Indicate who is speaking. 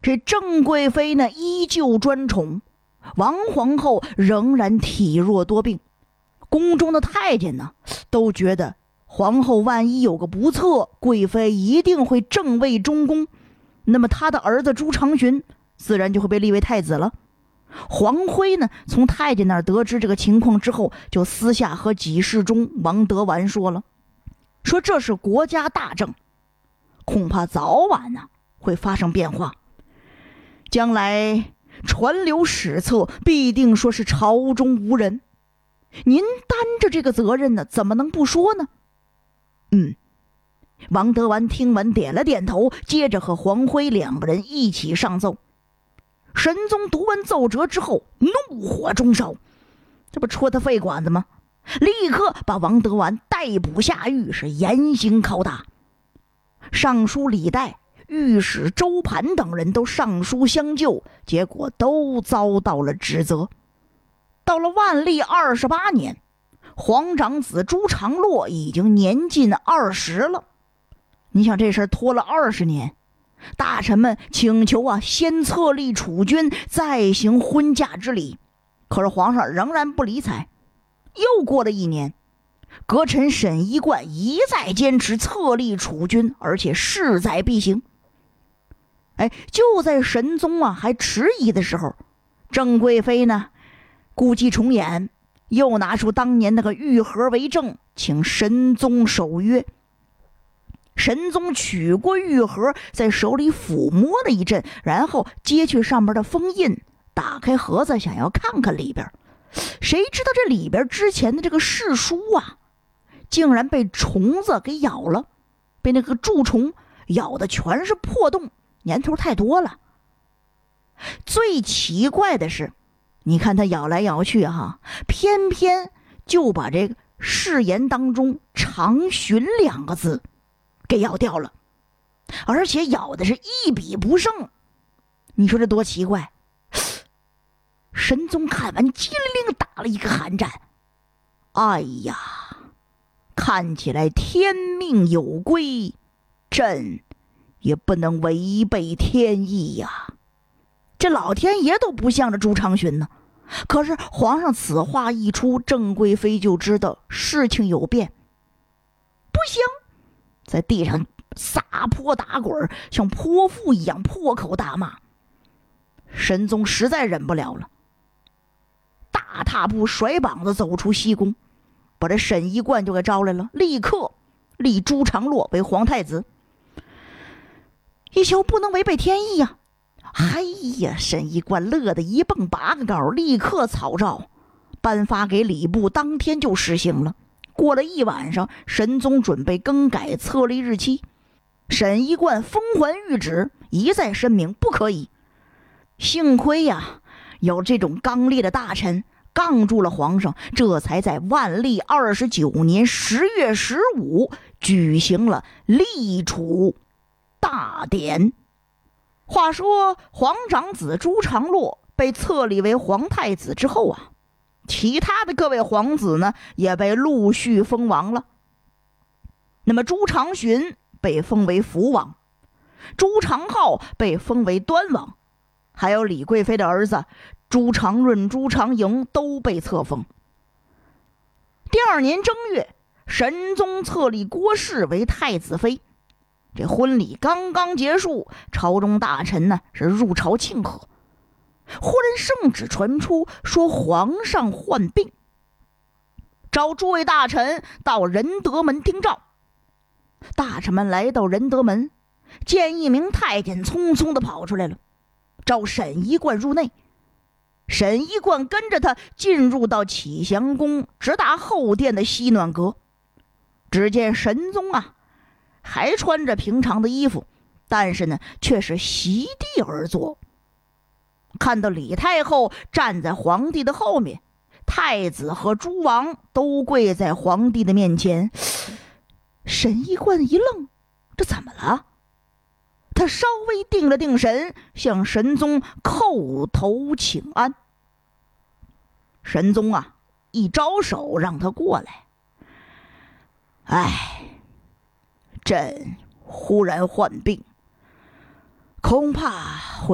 Speaker 1: 这郑贵妃呢依旧专宠，王皇后仍然体弱多病，宫中的太监呢都觉得皇后万一有个不测，贵妃一定会正位中宫，那么她的儿子朱常洵自然就会被立为太子了。黄辉呢从太监那儿得知这个情况之后，就私下和给事中王德完说了，说这是国家大政，恐怕早晚呢会发生变化，将来传流史册必定说是朝中无人，您担着这个责任呢，怎么能不说呢？王德完听完点了点头，接着和黄辉两个人一起上奏。神宗读完奏折之后，怒火中烧，这不戳他肺管子吗？立刻把王德完逮捕下狱，是严刑拷打。尚书李岱、御史周盘等人都上书相救，结果都遭到了指责。到了万历28年，皇长子朱常洛已经年近20了。你想这事儿拖了20年，大臣们请求先册立储君，再行婚嫁之礼，可是皇上仍然不理睬。又过了1年，阁臣沈一贯一再坚持册立储君，而且势在必行。就在神宗还迟疑的时候，郑贵妃呢故伎重演，又拿出当年那个玉盒为证，请神宗守约。神宗取过玉盒，在手里抚摸了一阵，然后揭去上面的封印，打开盒子想要看看里边。谁知道这里边之前的这个誓书竟然被虫子给咬了，被那个蛀虫咬的全是破洞，年头太多了。最奇怪的是，你看他咬来咬去偏偏就把这个誓言当中常洵2个字给咬掉了，而且咬的是一笔不剩。你说这多奇怪。神宗看完机灵灵打了一个寒战，哎呀，看起来天命有归，朕也不能违背天意呀。这老天爷都不向着朱常洵呢。可是皇上此话一出，郑贵妃就知道事情有变，不行，在地上撒泼打滚，像泼妇一样破口大骂。神宗实在忍不了了，大踏步甩膀子走出西宫，把这沈一贯就给招来了，立刻立朱常洛为皇太子。一宿不能违背天意呀！哎呀，沈一贯乐得一蹦8个高，立刻草诏颁发给礼部，当天就实行了。过了1晚上，神宗准备更改册立日期，沈一贯封还谕旨，一再声明不可以。幸亏有这种刚烈的大臣杠住了皇上，这才在万历29年10月15举行了立储大典。话说皇长子朱常洛被册立为皇太子之后其他的各位皇子呢也被陆续封王了。那么朱常洵被封为福王，朱常浩被封为端王，还有李贵妃的儿子朱常润、朱常莹都被册封。第2年正月，神宗册立郭氏为太子妃。这婚礼刚刚结束，朝中大臣呢是入朝庆贺。忽然圣旨传出，说皇上患病，召诸位大臣到仁德门听诏。大臣们来到仁德门，见一名太监匆匆地跑出来了，召沈一贯入内。沈一贯跟着他进入到启祥宫，直达后殿的西暖阁。只见神宗还穿着平常的衣服，但是呢却是席地而坐。看到李太后站在皇帝的后面，太子和诸王都跪在皇帝的面前。沈一贯一愣，这怎么了？他稍微定了定神，向神宗叩头请安。神宗一招手让他过来。朕忽然患病，恐怕会